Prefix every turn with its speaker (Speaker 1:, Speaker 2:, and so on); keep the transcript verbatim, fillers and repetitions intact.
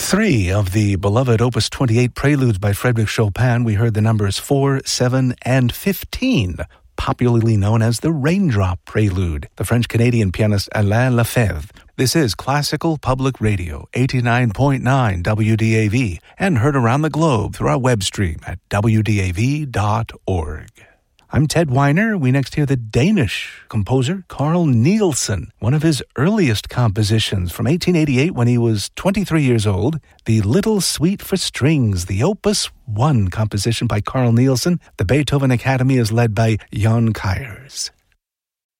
Speaker 1: three of the beloved Opus twenty-eight preludes by Frédéric Chopin, we heard the numbers four, seven, and fifteen, popularly known as the Raindrop Prelude, the French-Canadian pianist Alain Lefebvre. This is Classical Public Radio, eighty-nine point nine W D A V, and heard around the globe through our web stream at w d a v dot org. I'm Ted Weiner. We next hear the Danish composer Carl Nielsen, one of his earliest compositions from eighteen eighty-eight when he was twenty-three years old, the Little Suite for Strings, the Opus one composition by Carl Nielsen. The Beethoven Academy is led by Jan Kuyers.